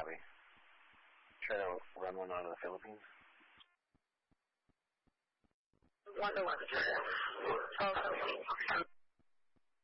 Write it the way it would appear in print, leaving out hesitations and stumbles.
Copy. Try to run one out of the Philippines. 101. Oh, Philippines.